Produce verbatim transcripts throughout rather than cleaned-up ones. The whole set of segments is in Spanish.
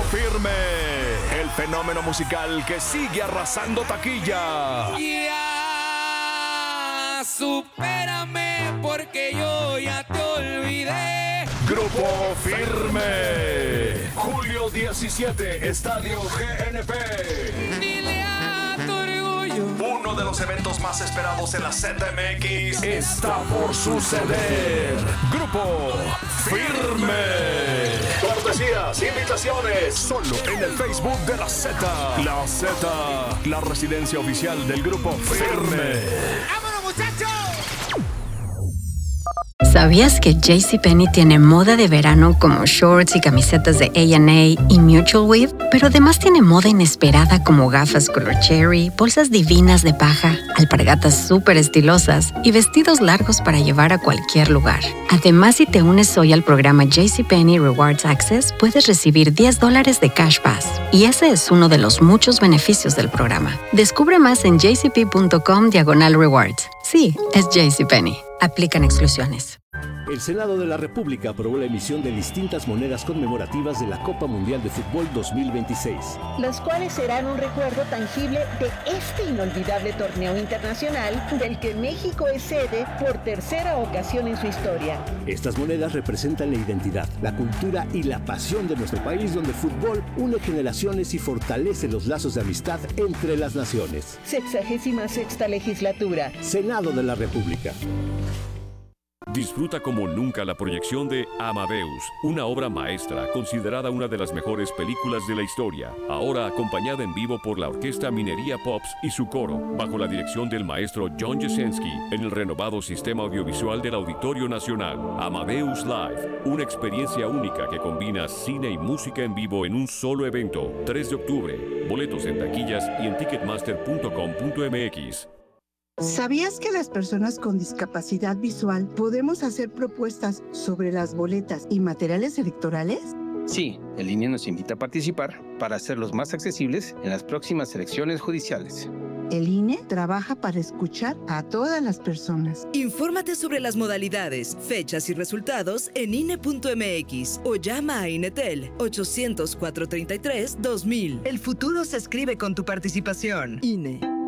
Firme, el fenómeno musical que sigue arrasando taquilla. Ya, supérame porque yo ya te olvidé. Grupo Firme, julio diecisiete, Estadio G N P. Dile a tu orgullo. Uno de los eventos más esperados en la C D M X está por suceder. Grupo Firme. Cortesías, invitaciones, solo en el Facebook de la Z. La Z, la residencia oficial del Grupo Firme. ¡Vámonos, muchachos! ¿Sabías que JCPenney tiene moda de verano como shorts y camisetas de A and A y Mutual Weave? Pero además tiene moda inesperada como gafas color cherry, bolsas divinas de paja, alpargatas súper estilosas y vestidos largos para llevar a cualquier lugar. Además, si te unes hoy al programa JCPenney Rewards Access, puedes recibir diez dólares de Cash Pass. Y ese es uno de los muchos beneficios del programa. Descubre más en jcp.com diagonal rewards. Sí, es JCPenney. Aplican exclusiones. El Senado de la República aprobó la emisión de distintas monedas conmemorativas de la Copa Mundial de Fútbol dos mil veintiséis. Las cuales serán un recuerdo tangible de este inolvidable torneo internacional del que México es sede por tercera ocasión en su historia. Estas monedas representan la identidad, la cultura y la pasión de nuestro país, donde el fútbol une generaciones y fortalece los lazos de amistad entre las naciones. Sexagésima sexta legislatura. Senado de la República. Disfruta como nunca la proyección de Amadeus, una obra maestra considerada una de las mejores películas de la historia, ahora acompañada en vivo por la Orquesta Minería Pops y su coro, bajo la dirección del maestro John Jasenski, en el renovado sistema audiovisual del Auditorio Nacional. Amadeus Live, una experiencia única que combina cine y música en vivo en un solo evento. tres de octubre, boletos en taquillas y en ticketmaster punto com punto m x. ¿Sabías que las personas con discapacidad visual podemos hacer propuestas sobre las boletas y materiales electorales? Sí, el I N E nos invita a participar para hacerlos más accesibles en las próximas elecciones judiciales. El I N E trabaja para escuchar a todas las personas. Infórmate sobre las modalidades, fechas y resultados en I N E punto m x o llama a INETEL ochocientos, cuatrocientos treinta y tres, dos mil. El futuro se escribe con tu participación. I N E.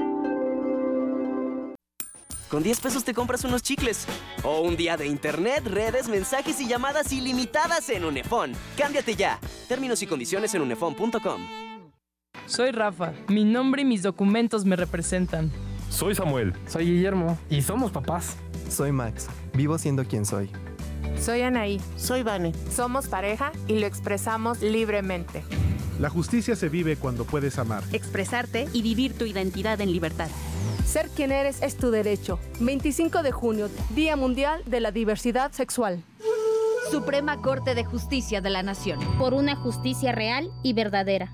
Con diez pesos te compras unos chicles. O un día de internet, redes, mensajes y llamadas ilimitadas en Unefón. Cámbiate ya. Términos y condiciones en unefón punto com. Soy Rafa. Mi nombre y mis documentos me representan. Soy Samuel. Soy Guillermo. Y somos papás. Soy Max. Vivo siendo quien soy. Soy Anaí. Soy Vane. Somos pareja y lo expresamos libremente. La justicia se vive cuando puedes amar, expresarte y vivir tu identidad en libertad. Ser quien eres es tu derecho. veinticinco de junio, Día Mundial de la Diversidad Sexual. Suprema Corte de Justicia de la Nación. Por una justicia real y verdadera.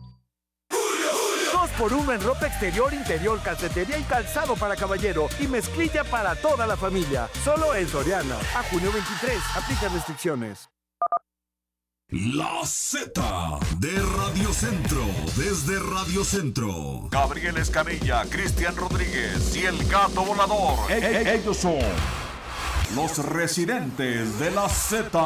dos por uno en ropa exterior, interior, calcetería y calzado para caballero. Y mezclilla para toda la familia. Solo en Soriana. A junio veintitrés. Aplica restricciones. La Z de Radio Centro, desde Radio Centro. Gabriel Escamilla, Cristian Rodríguez y el Gato Volador. E- e- ellos son los residentes de la Z.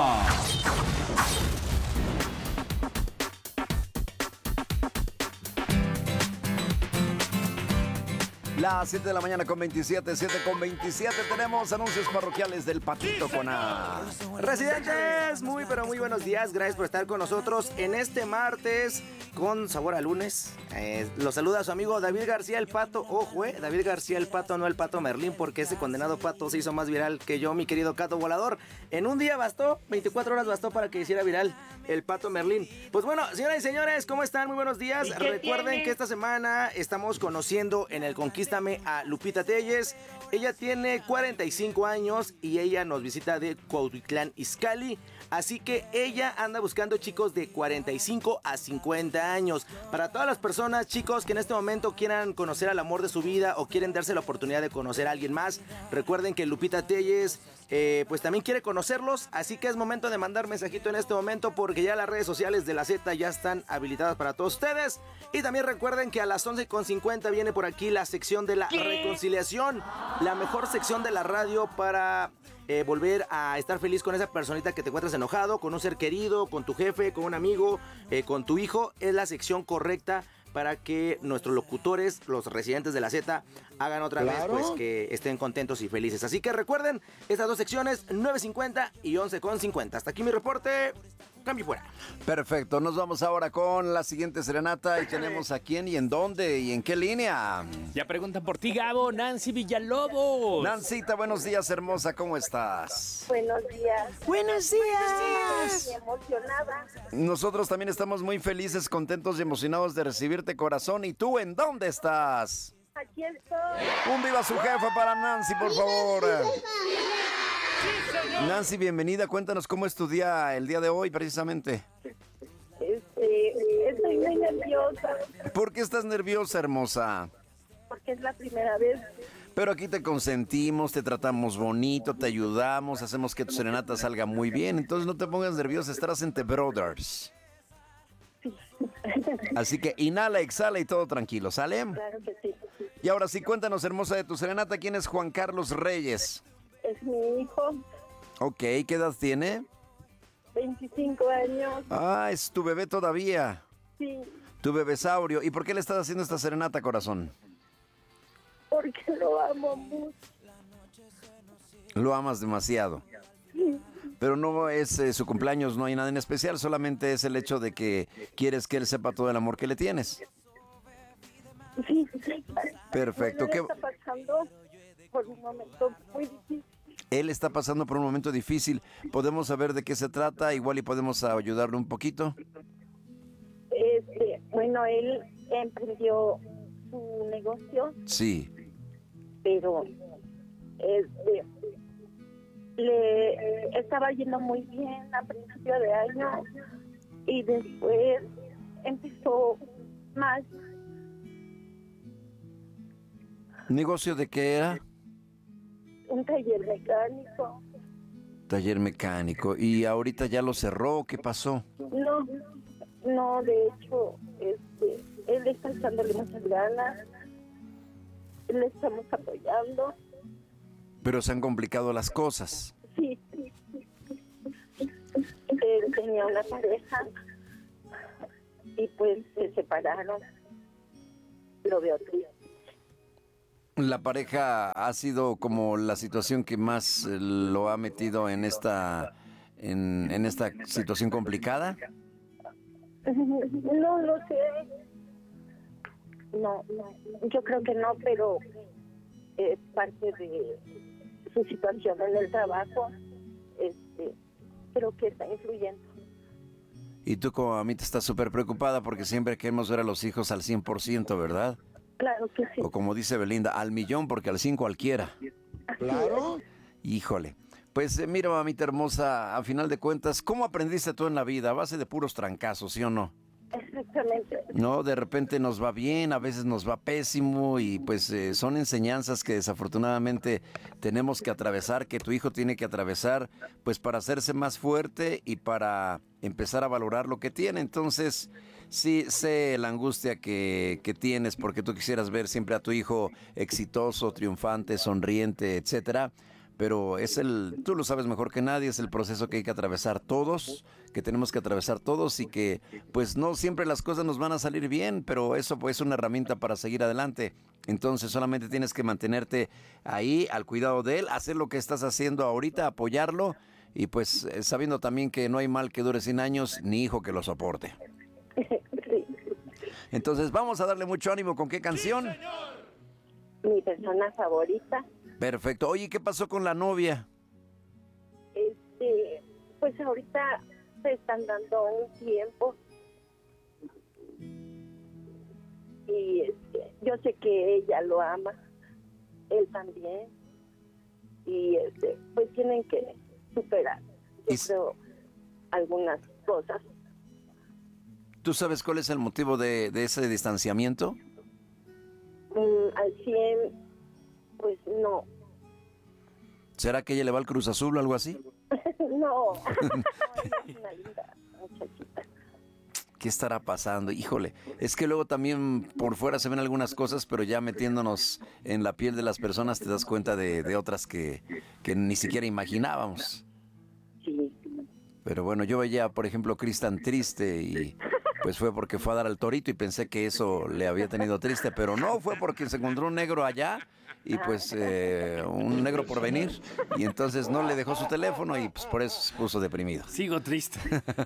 Las siete de la mañana con veintisiete, siete con veintisiete. Tenemos anuncios parroquiales del Patito con A. Residentes, muy pero muy buenos días. Gracias por estar con nosotros en este martes con sabor a lunes. Eh, los saluda su amigo David García el Pato. Ojo, eh, David García el Pato, no el Pato Merlín, porque ese condenado pato se hizo más viral que yo, mi querido Gato Volador. En un día bastó, veinticuatro horas bastó para que hiciera viral el Pato Merlín. Pues bueno, señoras y señores, ¿cómo están? Muy buenos días. Recuerden tiene? que esta semana estamos conociendo en el Conquístame a Lupita Telles. Ella tiene cuarenta y cinco años y ella nos visita de Cuautitlán Izcalli. Así que ella anda buscando chicos de cuarenta y cinco a cincuenta años. Para todas las personas, chicos, que en este momento quieran conocer al amor de su vida o quieren darse la oportunidad de conocer a alguien más, recuerden que Lupita Telles eh, pues también quiere conocerlos. Así que es momento de mandar mensajito en este momento, porque ya las redes sociales de la Z ya están habilitadas para todos ustedes. Y también recuerden que a las once con cincuenta viene por aquí la sección de la reconciliación, la mejor sección de la radio para eh, volver a estar feliz con esa personita que te encuentras enojado, con un ser querido, con tu jefe, con un amigo, eh, con tu hijo, es la sección correcta para que nuestros locutores, los residentes de la Z, hagan otra Claro. vez, pues que estén contentos y felices. Así que recuerden, estas dos secciones, nueve cincuenta y once cincuenta. Hasta aquí mi reporte, cambio fuera. Perfecto, nos vamos ahora con la siguiente serenata y tenemos a quién y en dónde y en qué línea. Ya preguntan por ti, Gabo, Nancy Villalobos. Nancita, buenos días, hermosa, ¿cómo estás? Buenos días. Buenos días. Estoy emocionada. Nosotros también estamos muy felices, contentos y emocionados de recibirte, corazón. ¿Y tú en dónde estás? Aquí estoy. Un viva su jefa para Nancy, por favor. Nancy, bienvenida. Cuéntanos cómo es tu día el día de hoy, precisamente. Este, estoy muy nerviosa ¿Por qué estás nerviosa, hermosa? porque es la primera vez. Pero aquí te consentimos, te tratamos bonito, te ayudamos, hacemos que tu serenata salga muy bien. Entonces no te pongas nerviosa, estarás en The Brothers. Así que inhala, exhala y todo tranquilo, ¿sale? Claro que sí. Y ahora sí, cuéntanos, hermosa, de tu serenata. ¿Quién es Juan Carlos Reyes? Es mi hijo, Ok, ¿qué edad tiene? veinticinco años. Ah, es tu bebé todavía. Sí, Tu bebesaurio. ¿Y por qué le estás haciendo esta serenata, corazón? porque lo amo mucho. Lo amas demasiado. Sí. Pero no es eh, su cumpleaños, no hay nada en especial, solamente es el hecho de que quieres que él sepa todo el amor que le tienes. Sí, sí. Perfecto. Él ¿Qué- está pasando por un momento muy difícil. Él está pasando por un momento difícil. ¿Podemos saber de qué se trata? Igual y podemos ayudarle un poquito. Este, bueno, él emprendió su negocio, Sí. pero este, le estaba yendo muy bien a principio de año y después empezó más. ¿Negocio de qué era? Un taller mecánico. Taller mecánico. ¿Y ahorita ya lo cerró? ¿Qué pasó? No, no, de hecho, este, él está echándole muchas ganas. Le estamos apoyando. Pero se han complicado las cosas. Sí, sí, sí. Él tenía una pareja y pues se separaron. Lo veo triste. ¿La pareja ha sido como la situación que más eh, lo ha metido en esta, en, en esta situación complicada? No lo sé. No, no, yo creo que no, pero es parte de su situación en el trabajo. Este, creo que está influyendo. Y tú como a mí te estás súper preocupada porque siempre queremos ver a los hijos al cien por ciento, ¿verdad? Claro que sí. O como dice Belinda, al millón porque al cien cualquiera. Claro. Híjole. Pues eh, mira, mamita hermosa, a final de cuentas, ¿cómo aprendiste tú en la vida? A base de puros trancazos, ¿sí o no? Exactamente. No, de repente nos va bien, a veces nos va pésimo y pues eh, son enseñanzas que desafortunadamente tenemos que atravesar, que tu hijo tiene que atravesar, pues para hacerse más fuerte y para empezar a valorar lo que tiene. Entonces, sí sé la angustia que, que tienes porque tú quisieras ver siempre a tu hijo exitoso, triunfante, sonriente, etcétera. Pero es el, tú lo sabes mejor que nadie, es el proceso que hay que atravesar todos, que tenemos que atravesar todos y que pues no siempre las cosas nos van a salir bien, pero eso pues es una herramienta para seguir adelante. Entonces solamente tienes que mantenerte ahí al cuidado de él, hacer lo que estás haciendo ahorita, apoyarlo y pues eh, sabiendo también que no hay mal que dure cien años ni hijo que lo soporte. Entonces vamos a darle mucho ánimo. ¿Con qué canción? Mi persona favorita. Perfecto. Oye, ¿qué pasó con la novia? Este, pues ahorita se están dando un tiempo y este, yo sé que ella lo ama, él también, y este, pues tienen que superar, yo creo, algunas cosas. ¿Tú sabes cuál es el motivo de, de ese distanciamiento? Mm, al cien, pues no. ¿Será que ella le va al Cruz Azul o algo así? No, no, ella es una linda muchachita. ¿Qué estará pasando? Híjole, es que luego también por fuera se ven algunas cosas, pero ya metiéndonos en la piel de las personas te das cuenta de, de otras que, que ni siquiera imaginábamos. Sí. Pero bueno, yo veía, por ejemplo, Cris tan triste y pues fue porque fue a dar al torito y pensé que eso le había tenido triste, pero no, fue porque se encontró un negro allá y pues eh, un negro por venir y entonces no le dejó su teléfono y pues por eso se puso deprimido. Sigo triste.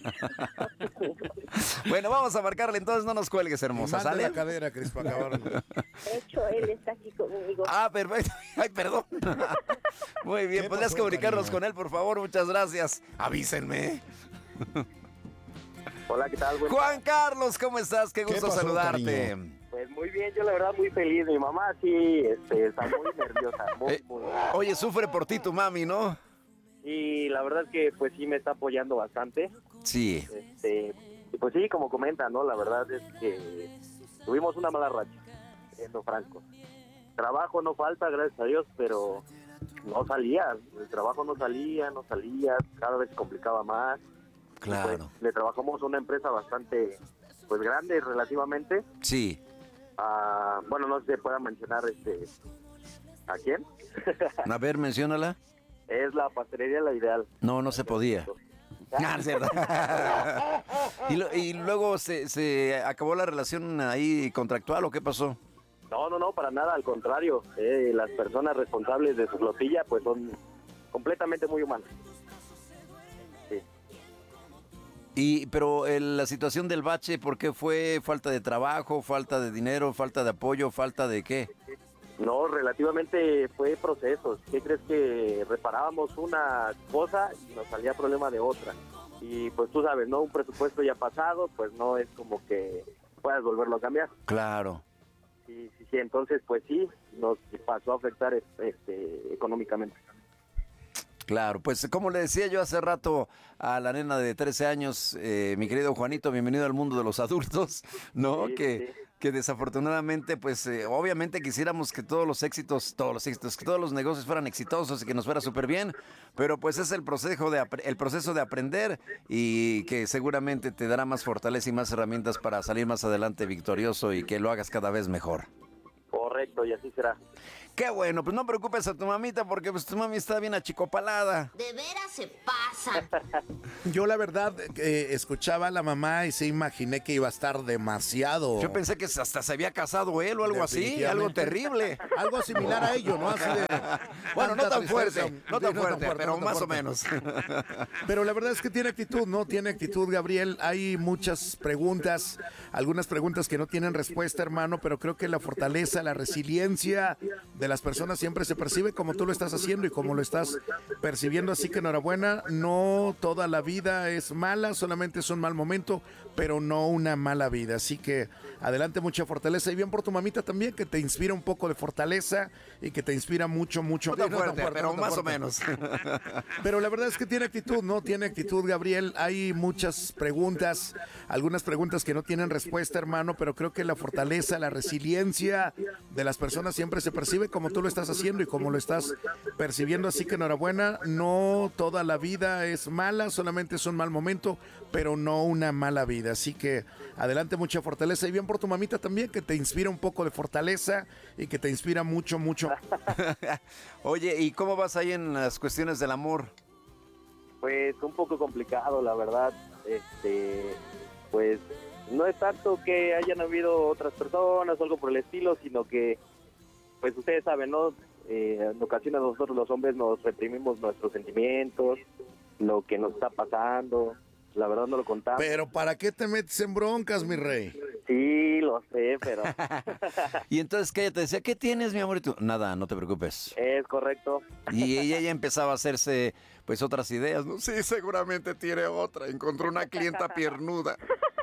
Bueno, vamos a marcarle, entonces no nos cuelgues, hermosa, Mande ¿sale? la cadera, Cris, para acabar. De hecho, él está aquí conmigo. Ah, perfecto. Ay, perdón. Muy bien, podrías comunicarnos con él, por favor, muchas gracias. Avísenme. Hola, ¿qué tal? Buen Juan Carlos, ¿cómo estás? Qué ¿Qué gusto pasó, saludarte. cariño? Pues muy bien, yo la verdad muy feliz. Mi mamá sí este, está muy nerviosa. Muy, Eh, muy. Oye, sufre por ti tu mami, ¿no? Y la verdad es que pues sí me está apoyando bastante. Sí. Este, y pues sí, como comenta, ¿no? La verdad es que tuvimos una mala racha, siendo franco. Trabajo no falta, gracias a Dios, pero no salía. El trabajo no salía, no salía, cada vez se complicaba más. Claro. Pues, le trabajamos a una empresa bastante pues grande relativamente. Sí. Ah, bueno, no sé si pueda mencionar este a quién. A ver, menciónala. Es la pastelería La Ideal. No, no se podía. Ah, es verdad. y, lo- y luego se, se acabó la relación ahí contractual, ¿o qué pasó? No, no, no, para nada, al contrario. Eh, las personas responsables de su flotilla pues son completamente muy humanas. Sí. Y pero el- la situación del bache, ¿por qué fue? ¿Falta de trabajo, falta de dinero, falta de apoyo, falta de qué? No, relativamente fue procesos. ¿Qué crees que reparábamos una cosa y nos salía problema de otra? Y pues tú sabes, ¿no? Un presupuesto ya pasado, pues no es como que puedas volverlo a cambiar. Claro. Sí, sí, sí. Entonces, pues sí, nos pasó a afectar este, económicamente. Claro, pues como le decía yo hace rato a la nena de trece años, eh, mi querido Juanito, bienvenido al mundo de los adultos, ¿no? Sí, que, sí. que desafortunadamente, pues eh, obviamente quisiéramos que todos los éxitos, todos los éxitos, que todos los negocios fueran exitosos y que nos fuera súper bien, pero pues es el proceso, de, apre- el proceso de aprender y que seguramente te dará más fortaleza y más herramientas para salir más adelante victorioso y que lo hagas cada vez mejor. Correcto, y así será. Qué bueno, pues no preocupes a tu mamita porque pues tu mami está bien achicopalada. De veras se pasa. Yo la verdad eh, escuchaba a la mamá y se imaginé que iba a estar demasiado. Yo pensé que hasta se había casado él o algo así, Definitivamente. algo terrible. Algo similar a ello, ¿no? Así de, Bueno, no tanta tan fuerte, tristeza. no tan Sí, fuerte, pero no tan más o fuerte. menos. Pero la verdad es que tiene actitud, ¿no? Tiene actitud, Gabriel. Hay muchas preguntas, algunas preguntas que no tienen respuesta, hermano, pero creo que la fortaleza, la resiliencia de las personas siempre se percibe como tú lo estás haciendo y como lo estás percibiendo. Así que enhorabuena, no toda la vida es mala, solamente es un mal momento, pero no una mala vida. Así que adelante, mucha fortaleza y bien por tu mamita también, que te inspira un poco de fortaleza y que te inspira mucho, mucho. No tan Sí, fuerte, pero no tan más o fuerte. menos. Pero la verdad es que tiene actitud, ¿no? Tiene actitud, Gabriel. Hay muchas preguntas, algunas preguntas que no tienen respuesta, hermano, pero creo que la fortaleza, la resiliencia de las personas siempre se percibe como tú lo estás haciendo y como lo estás percibiendo. Así que enhorabuena, no toda la vida es mala, solamente es un mal momento, pero no una mala vida. Así que adelante, mucha fortaleza y bien por tu mamita también, que te inspira un poco de fortaleza y que te inspira mucho, mucho. Oye, ¿y cómo vas ahí en las cuestiones del amor? Pues un poco complicado, la verdad. Este, pues no es tanto que hayan habido otras personas o algo por el estilo, sino que, pues ustedes saben, ¿no? Eh, en ocasiones nosotros los hombres nos reprimimos nuestros sentimientos, lo que nos está pasando. La verdad no lo contamos. Pero ¿para qué te metes en broncas, mi rey? Sí, lo sé, pero Y entonces que ella te decía, ¿qué tienes, mi amor? Y tú, nada, no te preocupes. es correcto. Y ella ya empezaba a hacerse pues otras ideas, ¿no? Sí, seguramente tiene otra. Encontró una clienta piernuda.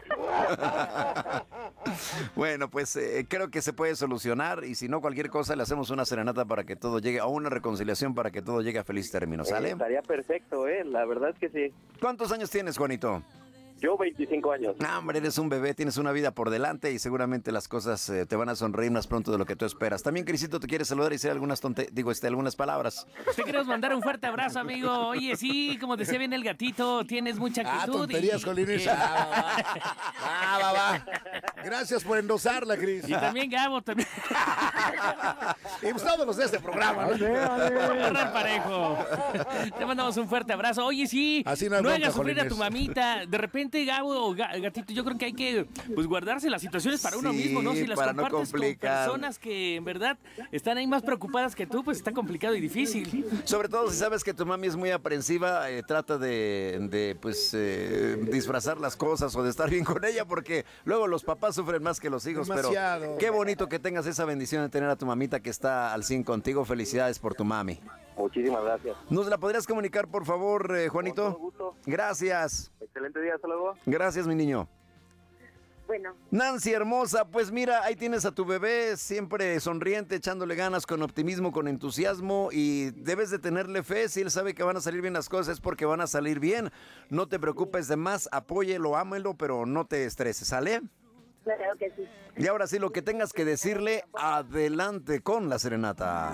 Bueno, pues eh, creo que se puede solucionar y si no cualquier cosa le hacemos una serenata para que todo llegue, o una reconciliación para que todo llegue a feliz término, Eh, ¿sale? estaría perfecto, ¿eh? La verdad es que sí. ¿Cuántos años tienes, Juanito? Yo veinticinco años. No, hombre, eres un bebé, tienes una vida por delante y seguramente las cosas eh, te van a sonreír más pronto de lo que tú esperas. También, Crisito, te quiere saludar y decir algunas tonte digo, este, algunas palabras. Te queremos mandar un fuerte abrazo, amigo. Oye, sí, como decía bien el gatito, tienes mucha actitud. Ah, tonterías, y... Colines. Eh... Ah, va, va. Gracias por endosarla, Cris. Y también Gabo, también. Y pues todos los de este programa, ¿no? Agarrar parejo. Te mandamos un fuerte abrazo. Oye, sí, Así no, no es hagas bronca, sufrir a tu Jolines. mamita. De repente, Gabo o Ga- Gatito, yo creo que hay que pues guardarse las situaciones para uno Sí, mismo, ¿no? Si las para no compartes con complicar. personas que en verdad están ahí más preocupadas que tú, pues está complicado y difícil. Sobre todo si sabes que tu mami es muy aprensiva, eh, trata de, de pues, eh, disfrazar las cosas o de estar bien con ella, porque luego los papás sufren más que los hijos. Demasiado. Pero qué bonito que tengas esa bendición de tener a tu mamita que está al cien contigo. Felicidades por tu mami. Muchísimas gracias. ¿Nos la podrías comunicar, por favor, eh, Juanito? Con todo gusto. Gracias. Excelente día, hasta luego. Gracias, mi niño. Bueno, Nancy hermosa, pues mira, ahí tienes a tu bebé siempre sonriente, echándole ganas, con optimismo, con entusiasmo, y debes de tenerle fe. Si él sabe que van a salir bien las cosas es porque van a salir bien. No te preocupes de más, apóyelo, ámelo, pero no te estreses, ¿sale? claro que sí. Y ahora sí, lo que tengas que decirle, adelante con la serenata.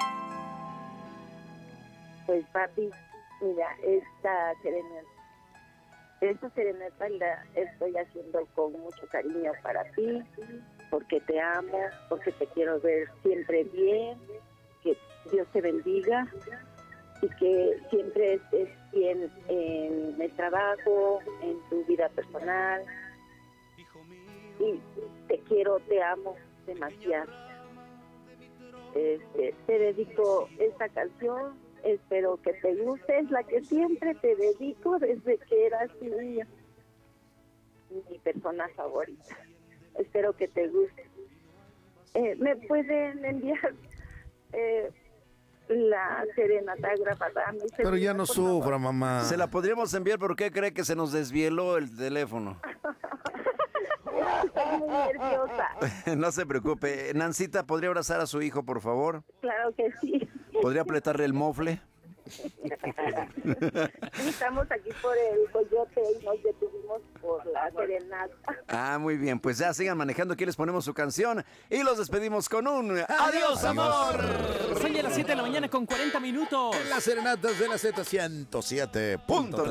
Pues papi, mira, esta serenata, esta serenata la estoy haciendo con mucho cariño para ti, porque te amo, porque te quiero ver siempre bien, que Dios te bendiga y que siempre estés bien en el trabajo, en tu vida personal. Y te quiero, te amo demasiado. Este, te dedico esta canción. Espero que te guste, es la que siempre te dedico desde que eras niña. Mi persona favorita. Espero que te guste. Eh, ¿Me pueden enviar eh, la serenata grabada a mi Pero celular, ya no por favor? sufra, mamá. Se la podríamos enviar, pero ¿qué cree que se nos desvieló el teléfono? Estoy muy nerviosa. No se preocupe. Nancita, ¿podría abrazar a su hijo, por favor? Claro que sí. ¿Podría apretarle el mofle? Estamos aquí por el Coyote y nos detuvimos por la serenata. Ah, muy bien. Pues ya sigan manejando. Aquí les ponemos su canción y los despedimos con un ¡Adiós, amor! Son ya las siete de la mañana con cuarenta minutos. En las serenatas de la Z ciento siete punto tres.